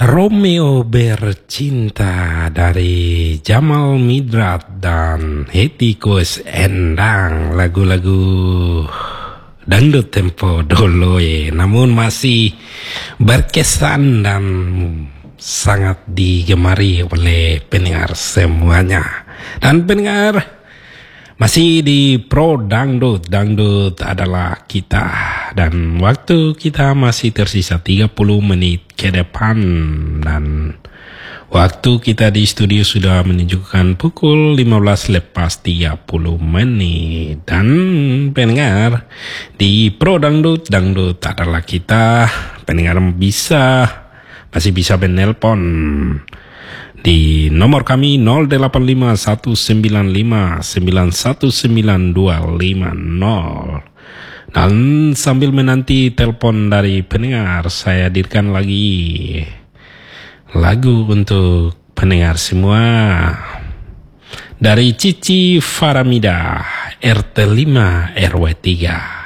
Romeo Bercinta dari Jamal Mirdad dan Hetty Koes Endang, lagu-lagu dangdut tempo dulu ya, namun masih berkesan dan sangat digemari oleh pendengar semuanya. Dan pendengar masih di Pro Dangdut, dangdut adalah kita, dan waktu kita masih tersisa 30 menit ke depan, dan waktu kita di studio sudah menunjukkan pukul 15:30. Dan pendengar di Pro Dangdut, dangdut adalah kita, pendengar masih bisa menelpon di nomor kami 085195919250. Dan sambil menanti telepon dari pendengar, saya hadirkan lagi lagu untuk pendengar semua dari Cici Faramida, RT 5 RW 3.